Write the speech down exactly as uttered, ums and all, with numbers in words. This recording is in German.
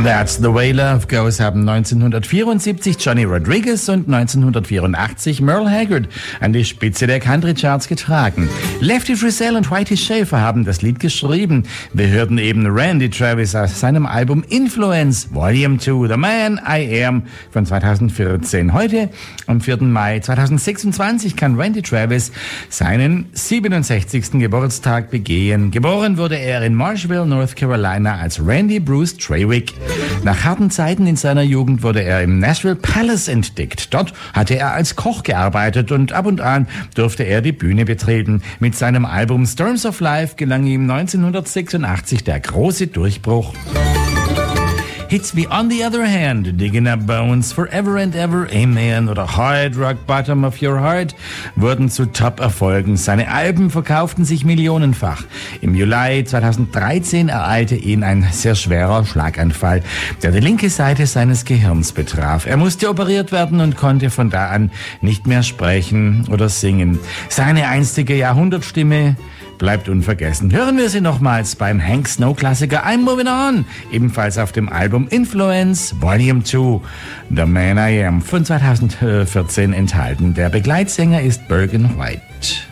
That's the Way Love Goes haben neunzehnhundertvierundsiebzig Johnny Rodriguez und neunzehnhundertvierundachtzig Merle Haggard an die Spitze der Country-Charts getragen. Lefty Frizzell und Whitey Schaefer haben das Lied geschrieben. Wir hörten eben Randy Travis aus seinem Album Influence, Volume two, The Man I Am von zweitausendvierzehn. Heute, am vierten Mai zweitausendsechsundzwanzig, kann Randy Travis seinen siebenundsechzigsten Geburtstag begehen. Geboren wurde er in Marshville, North Carolina, als Randy Bruce Trawick. Nach harten Zeiten in seiner Jugend wurde er im Nashville Palace entdeckt. Dort hatte er als Koch gearbeitet und ab und an durfte er die Bühne betreten. Mit seinem Album Storms of Life gelang ihm neunzehnhundertsechsundachtzig der große Durchbruch. Hits wie On the Other Hand, Digging Up Bones, Forever and Ever, Amen oder Hard Rock Bottom of Your Heart wurden zu Top-Erfolgen. Seine Alben verkauften sich millionenfach. Im Juli zweitausenddreizehn ereilte ihn ein sehr schwerer Schlaganfall, der die linke Seite seines Gehirns betraf. Er musste operiert werden und konnte von da an nicht mehr sprechen oder singen. Seine einstige Jahrhundertstimme bleibt unvergessen. Hören wir sie nochmals beim Hank Snow-Klassiker I'm Moving On, ebenfalls auf dem Album Influence Volume two, The Man I Am von zweitausendvierzehn enthalten. Der Begleitsänger ist Bergen White.